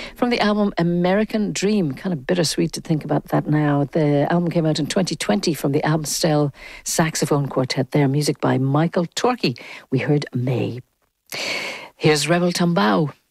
From the album American Dream, kind of bittersweet to think about that now. The album came out in 2020 from the Amstel Saxophone Quartet there, music by Michael Torkey. We heard May. Here's Rebel Tambao.